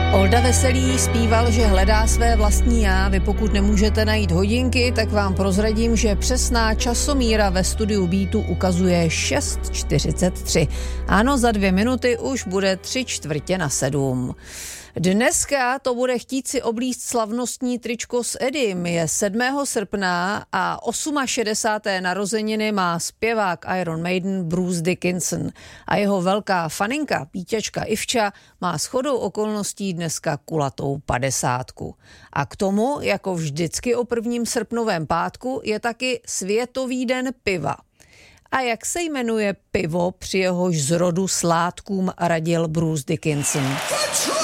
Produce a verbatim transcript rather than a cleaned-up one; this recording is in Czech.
Olda Veselý zpíval, že hledá své vlastní já. Vy pokud nemůžete najít hodinky, tak vám prozradím, že přesná časomíra ve studiu Beatu ukazuje šest čtyřicet tři. Ano, za dvě minuty už bude tři čtvrtě na sedm. Dneska to bude chtít si oblíct slavnostní tričko s Eddym. Je sedmého srpna a šedesáté osmé narozeniny má zpěvák Iron Maiden Bruce Dickinson. A jeho velká faninka, píťačka Ivča, má shodou okolností dneska kulatou padesátku. A k tomu, jako vždycky o prvním srpnovém pátku, je taky Světový den piva. A jak se jmenuje pivo, při jehož zrodu sládkům radil Bruce Dickinson?